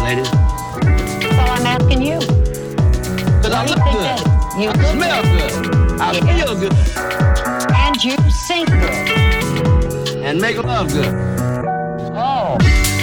ladies? Well, I'm asking you. Because I look good. You I look smell good. good. I Yeah. feel good. And you sing good. And make love good.